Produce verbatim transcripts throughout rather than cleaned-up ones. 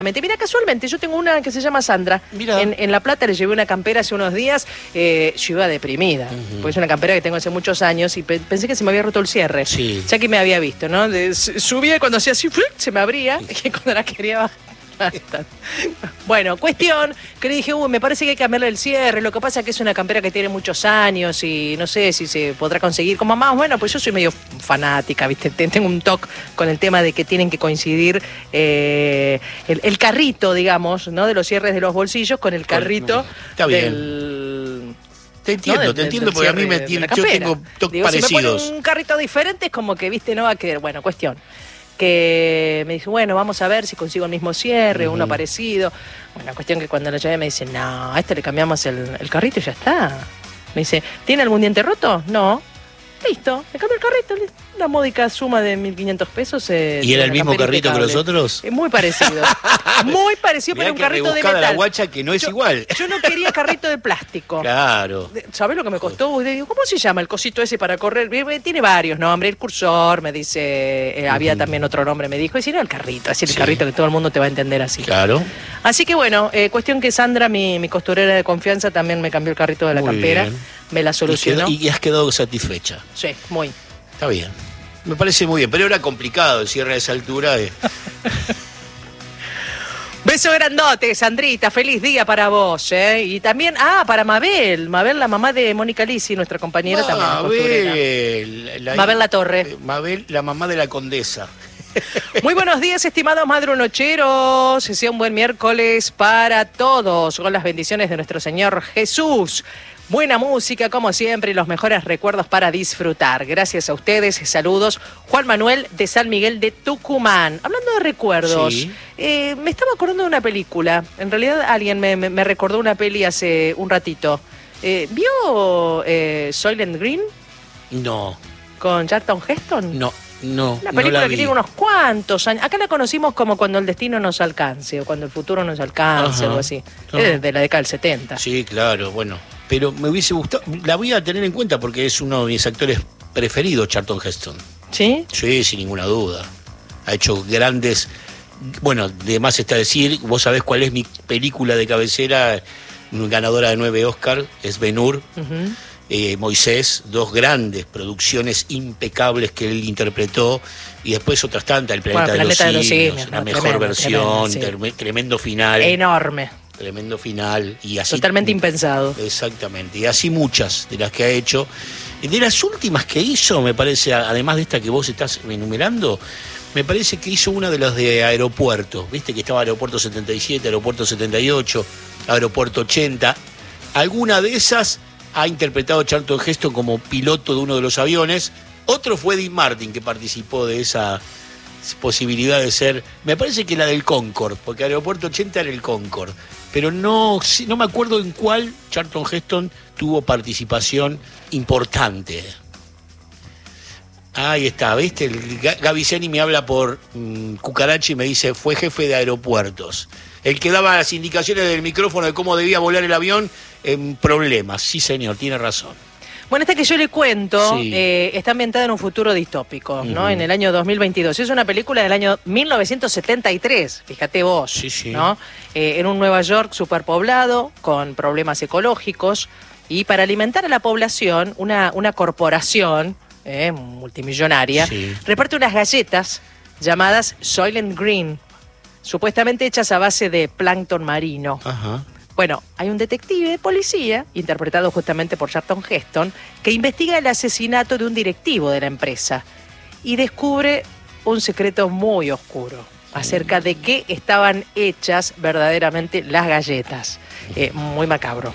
Mira, casualmente, yo tengo una que se llama Sandra. En, en La Plata le llevé una campera hace unos días. Eh, yo iba deprimida, uh-huh. Porque es una campera que tengo hace muchos años y pe pensé que se me había roto el cierre. Sí. Ya que me había visto, ¿no? De, subía y cuando hacía así, se me abría, y cuando la quería bajar. Bueno, cuestión que le dije, uy, me parece que hay que cambiarle el cierre. Lo que pasa es que es una campera que tiene muchos años y no sé si se podrá conseguir como más. Bueno, pues yo soy medio fanática, ¿viste? Tengo un toque con el tema de que tienen que coincidir eh, el, el carrito, digamos, ¿no? De los cierres de los bolsillos con el carrito Está bien. del... Te entiendo, ¿no? Te entiendo del, porque a mí me tiene, yo tengo toques parecidos. Si me ponen un carrito diferente es como que, ¿viste? No va a quedar. Bueno, cuestión. Que me dice, bueno, vamos a ver si consigo el mismo cierre, uh-huh. Uno parecido. Bueno, cuestión que cuando lo llevé me dice, no, a este le cambiamos el, el carrito y ya está. Me dice, ¿tiene algún diente roto? No. Listo, le cambio el carrito, una módica suma de mil quinientos pesos. Eh, ¿Y era el mismo carrito impecable. Que los otros? Eh, muy parecido, muy parecido, pero un carrito de metal. La guacha que no es yo, igual. Yo no quería carrito de plástico. Claro. ¿Sabés lo que me costó? Digo, ¿cómo se llama el cosito ese para correr? Tiene varios nombres, el cursor, me dice, eh, uh-huh. Había también otro nombre, me dijo, y si no, el carrito, así el sí. Carrito que todo el mundo te va a entender así. Claro. Así que bueno, eh, cuestión que Sandra, mi, mi costurera de confianza, también me cambió el carrito de la muy campera, bien. Me la solucionó. Y, quedó, y has quedado satisfecha. Sí, muy. Está bien, me parece muy bien, pero era complicado el cierre a esa altura. De... Beso grandote, Sandrita, feliz día para vos, ¿eh? Y también, ah, para Mabel, Mabel, la mamá de Mónica Lisi, nuestra compañera Mabel, también. Mabel, la, Mabel La Torre. Mabel, la mamá de la condesa. Muy buenos días, estimados madrunocheros. Sea un buen miércoles para todos, con las bendiciones de nuestro Señor Jesús. Buena música, como siempre, y los mejores recuerdos para disfrutar. Gracias a ustedes, saludos. Juan Manuel de San Miguel de Tucumán. Hablando de recuerdos, sí. eh, me estaba acordando de una película. En realidad alguien me, me, me recordó una peli hace un ratito. Eh, ¿Vio eh, Soylent Green? No. ¿Con Charlton Heston? No. No, una película no la que vi. Tiene unos cuantos años. Acá la conocimos como Cuando el destino nos alcance, o Cuando el futuro nos alcance, o algo así. No. Es de la década del setenta. Sí, claro, bueno. Pero me hubiese gustado, la voy a tener en cuenta porque es uno de mis actores preferidos, Charlton Heston. ¿Sí? Sí, sin ninguna duda. Ha hecho grandes... Bueno, de más está decir, vos sabés cuál es mi película de cabecera, ganadora de nueve Oscar, es Ben-Hur. Uh-huh. Eh, Moisés, dos grandes producciones impecables que él interpretó, y después otras tantas, El Planeta, bueno, de, planeta los de los Simios, una no, mejor tremendo, versión, tremendo, sí. Tremendo final. Enorme. Tremendo final. Y así, totalmente impensado. Exactamente, y así muchas de las que ha hecho. De las últimas que hizo, me parece, además de esta que vos estás enumerando, me parece que hizo una de las de aeropuertos, viste que estaba Aeropuerto setenta y siete, Aeropuerto setenta y ocho, Aeropuerto ochenta, alguna de esas ha interpretado Charlton Heston como piloto de uno de los aviones. Otro fue Dean Martin, que participó de esa posibilidad de ser, me parece que la del Concorde, porque Aeropuerto ochenta era el Concorde, pero no, no me acuerdo en cuál Charlton Heston tuvo participación importante. Ahí está, ¿viste? El Gaviceni me habla por um, Cucaracha y me dice, fue jefe de aeropuertos. El que daba las indicaciones del micrófono de cómo debía volar el avión en problemas. Sí, señor, tiene razón. Bueno, esta que yo le cuento sí. eh, está ambientada en un futuro distópico, ¿no? Uh-huh. En el año dos mil veintidós. Es una película del año mil novecientos setenta y tres, fíjate vos, sí, sí. ¿no? Eh, en un Nueva York superpoblado, con problemas ecológicos, y para alimentar a la población, una, una corporación eh, multimillonaria sí. reparte unas galletas llamadas Soylent Green, supuestamente hechas a base de plancton marino. Ajá. Bueno, hay un detective, policía, interpretado justamente por Charlton Heston, que investiga el asesinato de un directivo de la empresa y descubre un secreto muy oscuro acerca de qué estaban hechas verdaderamente las galletas. Eh, muy macabro.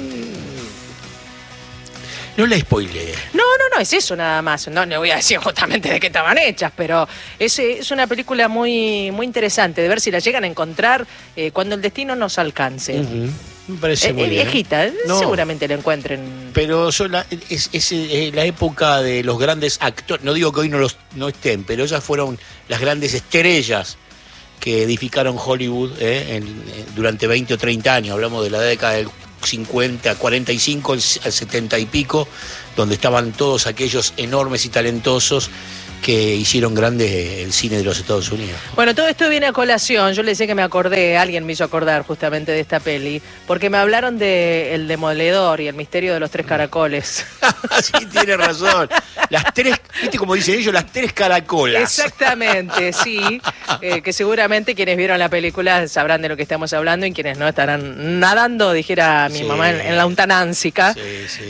No la spoileé. No, no, no, es eso nada más. No le voy a decir justamente de qué estaban hechas, pero es, es una película muy, muy interesante de ver si la llegan a encontrar eh, cuando el destino nos alcance. Uh-huh. Me parece eh, muy eh, bien. Viejita, no. seguramente la encuentren. Pero son la, es, es, es la época de los grandes actores. No digo que hoy no, los, no estén, pero ellas fueron las grandes estrellas que edificaron Hollywood eh, en, eh, durante veinte o treinta años. Hablamos de la década del cincuenta, cuarenta y cinco, al setenta y pico, donde estaban todos aquellos enormes y talentosos que hicieron grande el cine de los Estados Unidos. Bueno, todo esto viene a colación. Yo le decía que me acordé, alguien me hizo acordar justamente de esta peli, porque me hablaron de El Demoledor y El Misterio de los Tres Caracoles. Sí, tiene razón. Las tres, ¿viste como dicen ellos? Las tres caracolas. Exactamente, sí. Eh, que seguramente quienes vieron la película sabrán de lo que estamos hablando y quienes no estarán nadando, dijera mi sí. mamá, en, en la untanásica. Sí, sí.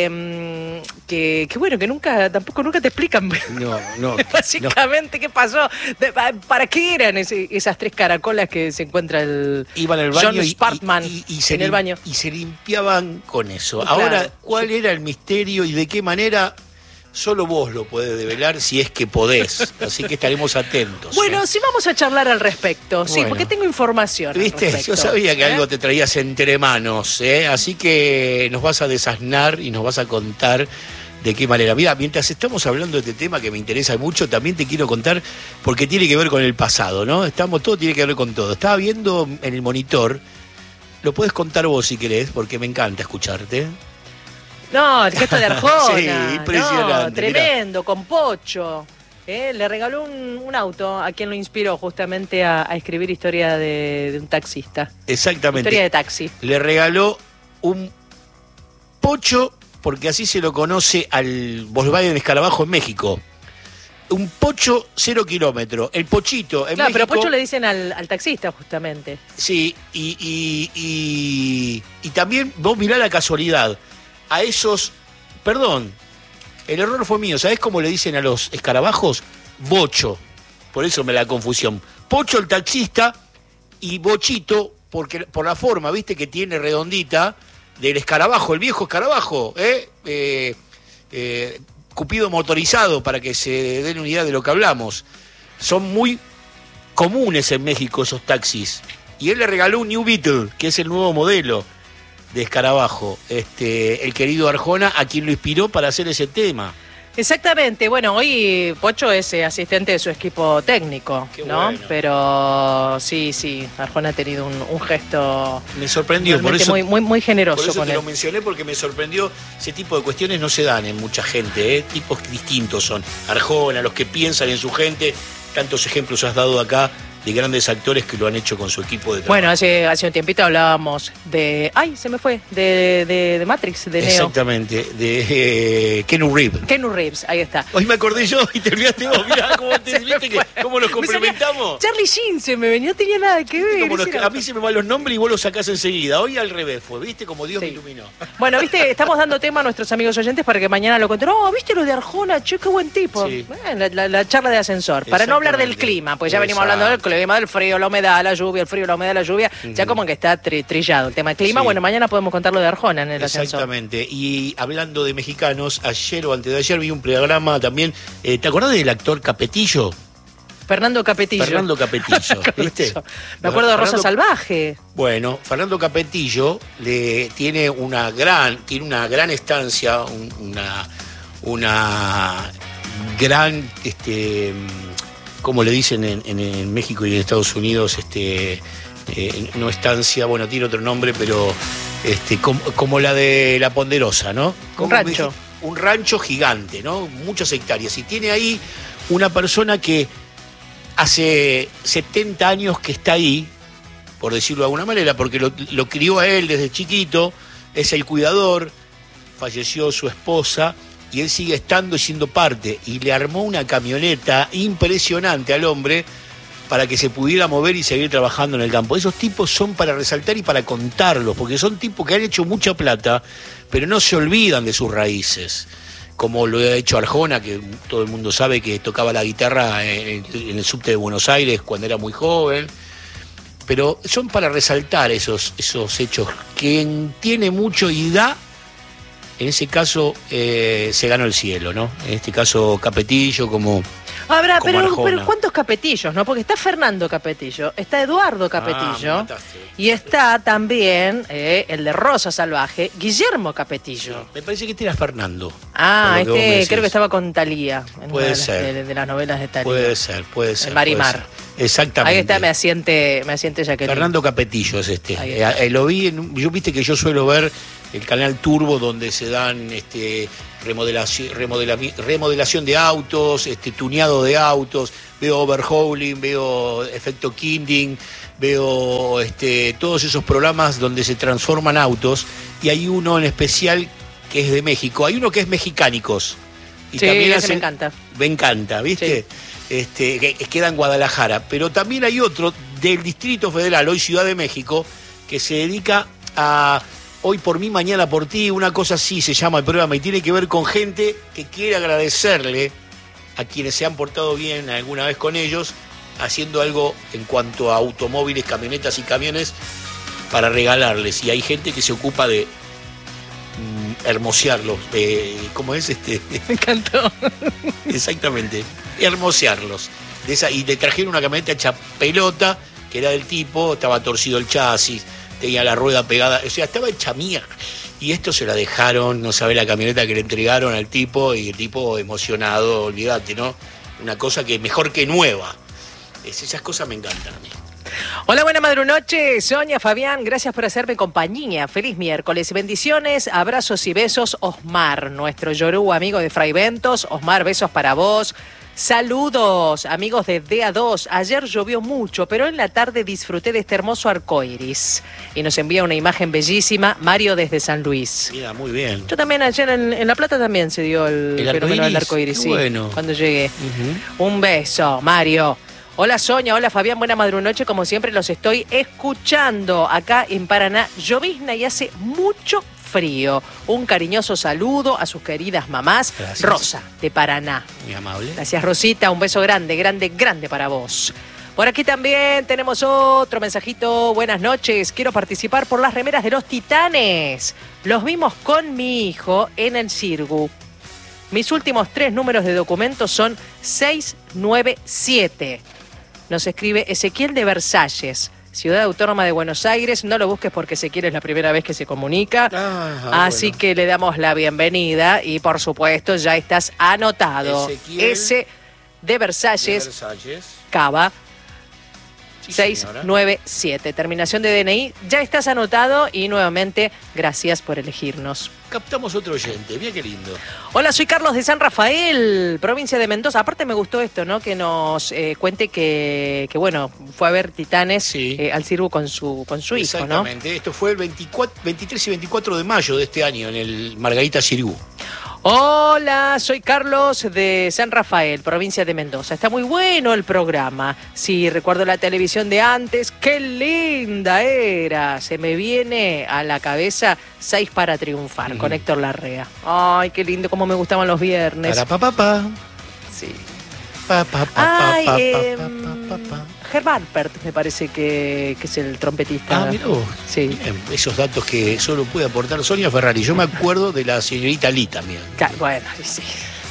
Eh, que, que bueno, que nunca, tampoco nunca te explican. No, no. Básicamente, no. ¿Qué pasó? De, ¿Para qué eran ese, esas tres caracolas que se encuentra el Iban al baño John Spartman y, y, y se en el baño? Y se limpiaban con eso. Claro. Ahora, ¿cuál era el misterio y de qué manera? Solo vos lo podés develar si es que podés. Así que estaremos atentos. Bueno, ¿eh? sí vamos a charlar al respecto. Sí, bueno, porque tengo información. ¿Viste? Yo sabía que ¿eh? algo te traías entre manos. ¿eh? Así que nos vas a desasnar y nos vas a contar de qué manera. Mira, mientras estamos hablando de este tema que me interesa mucho, también te quiero contar porque tiene que ver con el pasado, ¿no? Estamos, todo tiene que ver con todo. Estaba viendo en el monitor, lo puedes contar vos si querés, porque me encanta escucharte. No, el gesto de Arjona. Sí, impresionante. No, tremendo, mirá. Con Pocho. ¿eh? Le regaló un, un auto a quien lo inspiró justamente a, a escribir historia de, de un taxista. Exactamente. Historia de taxi. Le regaló un Pocho, porque así se lo conoce al Volkswagen Escarabajo en México. Un Pocho cero kilómetro. El Pochito en claro, México. Pero Pocho le dicen al, al taxista justamente. Sí, y, y, y, y también vos mirá la casualidad. A esos, perdón, el error fue mío. ¿Sabés cómo le dicen a los escarabajos? Bocho. Por eso me la confusión. Pocho el taxista y Bochito, porque por la forma, viste, que tiene redondita del escarabajo, el viejo escarabajo, ¿eh? Eh, eh, Cupido motorizado, para que se den una idea de lo que hablamos. Son muy comunes en México esos taxis. Y él le regaló un New Beetle, que es el nuevo modelo de escarabajo, este, el querido Arjona, a quien lo inspiró para hacer ese tema. Exactamente, bueno, hoy Pocho es eh, asistente de su equipo técnico, Qué ¿no? Bueno. Pero sí, sí, Arjona ha tenido un, un gesto me sorprendió, por eso, muy, muy, muy generoso por eso con te él. Lo mencioné porque me sorprendió, ese tipo de cuestiones no se dan en mucha gente, ¿eh? Tipos distintos son. Arjona, los que piensan en su gente, tantos ejemplos has dado acá de grandes actores que lo han hecho con su equipo de trabajo. Bueno, hace, hace un tiempito hablábamos de... ¡Ay, se me fue! De, de, de Matrix, de Neo. Exactamente, de eh, Keanu Reeves. Keanu Reeves, ahí está. Hoy me acordé yo y te olvidaste vos. Mirá cómo, te, ¿viste que, cómo nos complementamos. Charlie Sheen se me venía, no tenía nada que ver. Los, a mí se me van los nombres y vos los sacás enseguida. Hoy al revés fue, ¿viste? Como Dios sí. me iluminó. Bueno, ¿viste? Estamos dando tema a nuestros amigos oyentes para que mañana lo cuenten. Oh, ¿viste lo de Arjona? Che, qué buen tipo. Sí. Bueno, la, la, la charla de ascensor. Para no hablar del clima, pues ya venimos hablando del clima, del frío, la humedad, la lluvia, el frío, la humedad, la lluvia, uh-huh. ya como que está tri- trillado el tema del clima. Sí. Bueno, mañana podemos contar lo de Arjona en el ascensor. Exactamente. Y hablando de mexicanos, ayer o antes de ayer vi un programa también. Eh, ¿Te acordás del actor Capetillo? Fernando Capetillo. Fernando Capetillo, ¿viste? Me acuerdo de Rosa Fernando, Salvaje. Bueno, Fernando Capetillo le tiene una gran, tiene una gran estancia, un, una, una gran, este, ¿cómo le dicen en, en, en México y en Estados Unidos? Este, eh, no estancia, bueno, tiene otro nombre, pero este, como, como la de La Ponderosa, ¿no? Un rancho. Un rancho gigante, ¿no? Muchas hectáreas. Y tiene ahí una persona que hace setenta años que está ahí, por decirlo de alguna manera, porque lo, lo crió a él desde chiquito, es el cuidador, falleció su esposa, y él sigue estando y siendo parte, y le armó una camioneta impresionante al hombre para que se pudiera mover y seguir trabajando en el campo. Esos tipos son para resaltar y para contarlos, porque son tipos que han hecho mucha plata, pero no se olvidan de sus raíces. Como lo ha hecho Arjona, que todo el mundo sabe que tocaba la guitarra en, en el subte de Buenos Aires cuando era muy joven. Pero son para resaltar esos, esos hechos. Quien tiene mucho y da, en ese caso eh, se ganó el cielo, ¿no? En este caso Capetillo como... Habrá, pero, pero ¿cuántos Capetillos, no? Porque está Fernando Capetillo, está Eduardo Capetillo, ah, y está también eh, el de Rosa Salvaje, Guillermo Capetillo. Sí, me parece que este era Fernando. Ah, este creo que estaba con Talía. Puede ser. De, de las novelas de Talía. Puede ser, puede ser. El Marimar. Puede ser. Exactamente. Ahí está, me asiente, me asiente Jacqueline. Fernando Capetillo es este. Eh, eh, lo vi, en, yo viste que yo suelo ver el canal Turbo donde se dan este remodelación, remodela, remodelación de autos, este tuneado de autos, veo overhauling, veo efecto Kinding, veo este todos esos programas donde se transforman autos, y hay uno en especial que es de México, hay uno que es Mexicánicos. Y sí, también ese hacen, me encanta. Me encanta, ¿viste? Sí. Este, que queda en Guadalajara. Pero también hay otro del Distrito Federal, hoy Ciudad de México, que se dedica a Hoy por mí, mañana por ti, una cosa así se llama el programa, y tiene que ver con gente que quiere agradecerle a quienes se han portado bien alguna vez con ellos, haciendo algo en cuanto a automóviles, camionetas y camiones para regalarles. Y hay gente que se ocupa de hermosearlos, eh, ¿cómo es este? Me encantó. Exactamente, hermosearlos. De esa, y le trajeron una camioneta hecha pelota, que era del tipo, estaba torcido el chasis, tenía la rueda pegada, o sea, estaba hecha mía. Y esto se la dejaron, no sabe la camioneta que le entregaron al tipo, y el tipo emocionado, olvídate, ¿no? Una cosa que mejor que nueva. Es, esas cosas me encantan a mí. Hola, buena madrunoche, Sonia, Fabián, gracias por hacerme compañía. Feliz miércoles, bendiciones, abrazos y besos, Osmar, nuestro Yorú amigo de Fray Ventos. Osmar, besos para vos. Saludos, amigos de D A dos. Ayer llovió mucho, pero en la tarde disfruté de este hermoso arcoiris. Y nos envía una imagen bellísima, Mario desde San Luis. Mira, muy bien. Yo también ayer en, en La Plata también se dio el, el fenómeno del arcoiris, sí, bueno. Cuando llegué. Uh-huh. Un beso, Mario. Hola Sonia, hola Fabián, buena madrunoche, como siempre los estoy escuchando acá en Paraná. Llovizna y hace mucho frío. Un cariñoso saludo a sus queridas mamás. Gracias. Rosa, de Paraná. Muy amable. Gracias Rosita, un beso grande, grande, grande para vos. Por aquí también tenemos otro mensajito. Buenas noches, quiero participar por las remeras de los Titanes. Los vimos con mi hijo en el Cirgu. Mis últimos tres números de documentos son seis nueve siete. Nos escribe Ezequiel de Versalles, Ciudad Autónoma de Buenos Aires. No lo busques porque Ezequiel es la primera vez que se comunica. Ah, Así bueno. que le damos la bienvenida y, por supuesto, ya estás anotado. Ezequiel S de Versalles, de Versalles. Cava. Sí, seis nueve siete. Terminación de D N I. Ya estás anotado y nuevamente gracias por elegirnos. Captamos otro oyente. Mira qué lindo. Hola, soy Carlos de San Rafael, provincia de Mendoza. Aparte me gustó esto, ¿no? Que nos eh, cuente que, que, bueno, fue a ver Titanes sí. eh, al Cirgu con su, con su hijo, ¿no? Exactamente. Esto fue el veinticuatro, veintitrés y veinticuatro de mayo de este año en el Margarita Cirgu. Hola, soy Carlos de San Rafael, provincia de Mendoza. Está muy bueno el programa. Sí, recuerdo la televisión de antes. ¡Qué linda era! Se me viene a la cabeza Seis para Triunfar, uh-huh. con Héctor Larrea. Ay, qué lindo, cómo me gustaban los viernes. Para pa pa pa. Sí. Pa pa pa Ay, pa pa eh, pa pa pa. Herb Alpert me parece que, que es el trompetista. Ah, mirá vos. Sí. Bien, esos datos que solo puede aportar Sonia Ferrari. Yo me acuerdo de la señorita Lee también. Claro, bueno, sí.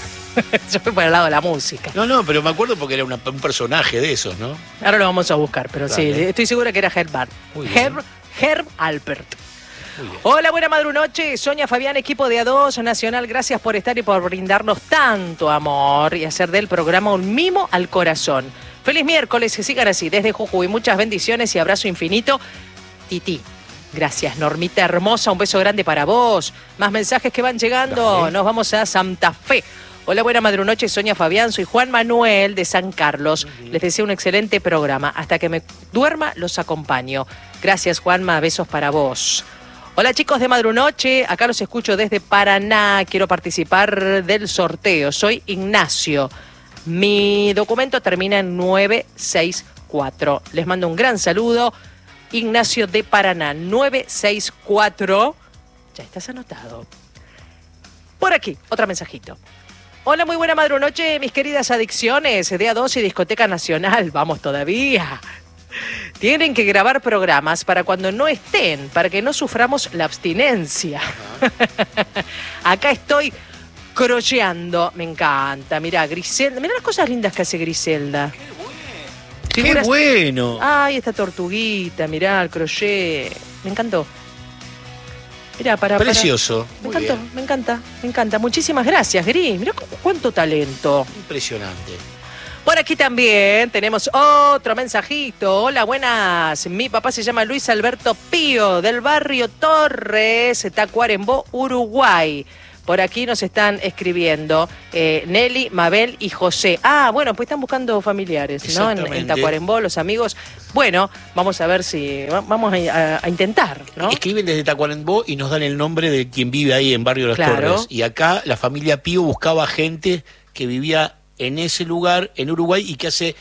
Yo fui por el lado de la música. No, no, pero me acuerdo porque era una, un personaje de esos, ¿no? Ahora lo vamos a buscar, pero Dale. sí, estoy segura que era Herb Alpert. Herb, Herb Alpert. Hola, buena madrunoche, Sonia, Fabián, equipo de A dos Nacional, gracias por estar y por brindarnos tanto amor y hacer del programa un mimo al corazón. Feliz miércoles, que sigan así, desde Jujuy, muchas bendiciones y abrazo infinito. Titi, gracias, Normita hermosa, un beso grande para vos. Más mensajes que van llegando, Dale. Nos vamos a Santa Fe. Hola, buena madrunoche, Sonia, Fabián, soy Juan Manuel de San Carlos. Uh-huh. Les deseo un excelente programa, hasta que me duerma los acompaño. Gracias, Juanma, besos para vos. Hola chicos de Madrunoche, acá los escucho desde Paraná, quiero participar del sorteo, soy Ignacio, mi documento termina en nueve seis cuatro, les mando un gran saludo, Ignacio de Paraná, nueve seis cuatro, ya estás anotado. Por aquí, otro mensajito. Hola, muy buena madrunoche, mis queridas adicciones de A dos y Discoteca Nacional, vamos todavía. Tienen que grabar programas para cuando no estén, para que no suframos la abstinencia. Uh-huh. Acá estoy crocheando, me encanta. Mirá, Griselda, mirá las cosas lindas que hace Griselda. ¡Qué bueno! Figuras... ¡Qué bueno! Ay, esta tortuguita, mirá, el crochet. Me encantó. Mirá, para... Precioso. Para... Me encantó, bien. me encanta, me encanta. Muchísimas gracias, Gris. Mirá cuánto talento. Impresionante. Por aquí también tenemos otro mensajito. Hola, buenas. Mi papá se llama Luis Alberto Pío, del barrio Torres, Tacuarembó, Uruguay. Por aquí nos están escribiendo eh, Nelly, Mabel y José. Ah, bueno, pues están buscando familiares, ¿no? En, en Tacuarembó, los amigos. Bueno, vamos a ver si... Vamos a, a, a intentar, ¿no? Escriben desde Tacuarembó y nos dan el nombre de quien vive ahí en Barrio Las Claro. Torres. Y acá la familia Pío buscaba gente que vivía en ese lugar, en Uruguay, y que hace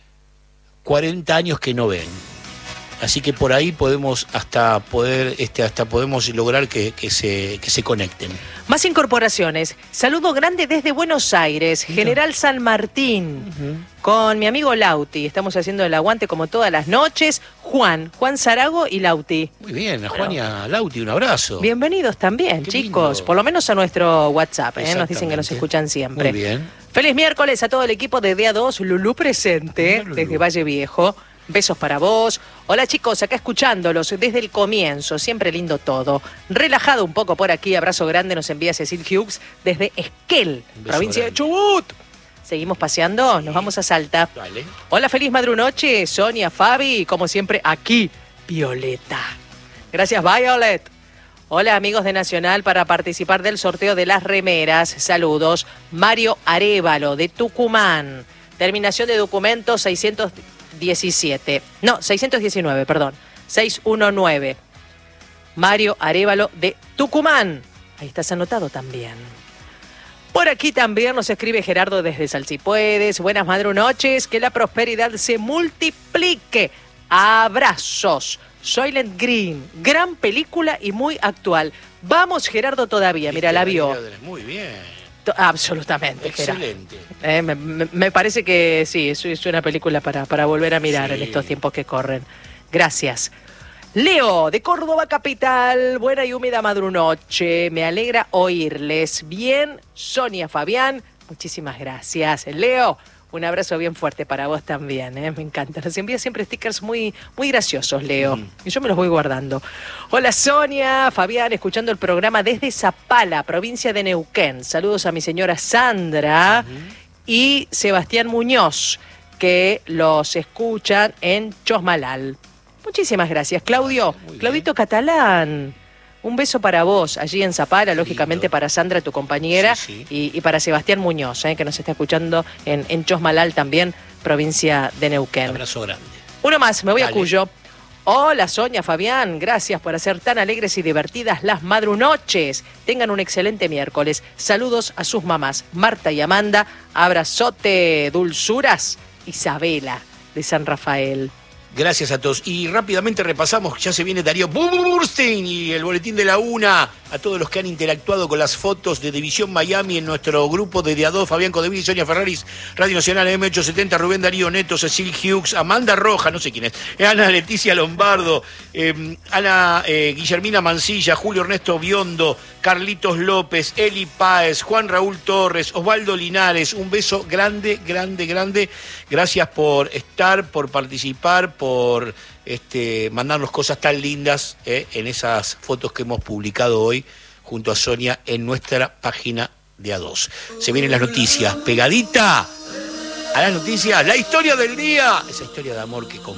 cuarenta años que no ven. Así que por ahí podemos hasta poder, este, hasta podemos lograr que, que se, que se conecten. Más incorporaciones. Saludo grande desde Buenos Aires, General San Martín, uh-huh. con mi amigo Lauti. Estamos haciendo el aguante como todas las noches. Juan, Juan Zarago y Lauti. Muy bien, a Juan y a Lauti, un abrazo. Bienvenidos también, Qué chicos. Lindo. Por lo menos a nuestro WhatsApp, ¿eh? Nos dicen que nos escuchan siempre. Muy bien. Feliz miércoles a todo el equipo de D A dos, Lulú presente, Lulú. Desde Valle Viejo. Besos para vos. Hola chicos, acá escuchándolos desde el comienzo, siempre lindo todo. Relajado un poco por aquí, abrazo grande nos envía Cecil Hughes desde Esquel, provincia grande. de Chubut. Seguimos paseando, sí. Nos vamos a Salta. Vale. Hola, feliz madrunoche, Sonia, Fabi, como siempre aquí, Violeta. Gracias, Violet. Hola amigos de Nacional, para participar del sorteo de las remeras, saludos. Mario Arévalo de Tucumán, terminación de documentos seiscientos diecisiete, no, seiscientos diecinueve, perdón, seiscientos diecinueve. Mario Arévalo de Tucumán. Ahí estás anotado también. Por aquí también nos escribe Gerardo desde Salsipuedes. Buenas madrunoches, que la prosperidad se multiplique. Abrazos. Soylent Green, gran película y muy actual. Vamos, Gerardo, todavía, mira, la vio. Muy bien. Absolutamente. Excelente. Eh, me, me, me parece que sí, es, es una película para, para volver a mirar sí. En estos tiempos que corren. Gracias. Leo, de Córdoba capital, buena y húmeda madrunoche, me alegra oírles. Bien, Sonia, Fabián, muchísimas gracias. Leo, un abrazo bien fuerte para vos también, ¿eh? Me encanta. Nos envía siempre stickers muy, muy graciosos, Leo. Mm. Y yo me los voy guardando. Hola, Sonia, Fabián, escuchando el programa desde Zapala, provincia de Neuquén. Saludos a mi señora Sandra uh-huh. y Sebastián Muñoz, que los escuchan en Chosmalal. Muchísimas gracias, Claudio. Claudito Catalán. Un beso para vos, allí en Zapala, lógicamente lindo. Para Sandra, tu compañera, sí, sí. Y, y para Sebastián Muñoz, eh, que nos está escuchando en, en Chosmalal también, provincia de Neuquén. Un abrazo grande. Uno más, me voy Dale. A Cuyo. Hola, Sonia, Fabián, gracias por hacer tan alegres y divertidas las madrunoches. Tengan un excelente miércoles. Saludos a sus mamás, Marta y Amanda. Abrazote, dulzuras. Isabela, de San Rafael. Gracias a todos. Y rápidamente repasamos, ya se viene Darío Burstein y el boletín de la una. A todos los que han interactuado con las fotos de División Miami en nuestro grupo de D A dos, Fabián Codeville, Sonia Ferraris, Radio Nacional M ochocientos setenta, Rubén Darío Neto, Cecil Hughes, Amanda Roja, no sé quién es, Ana Leticia Lombardo, eh, Ana eh, Guillermina Mancilla, Julio Ernesto Biondo, Carlitos López, Eli Páez, Juan Raúl Torres, Osvaldo Linares. Un beso grande, grande, grande. Gracias por estar, por participar, por este, mandarnos cosas tan lindas eh, en esas fotos que hemos publicado hoy junto a Sonia en nuestra página de A dos. Se vienen las noticias. Pegadita a las noticias, la historia del día. Esa historia de amor que con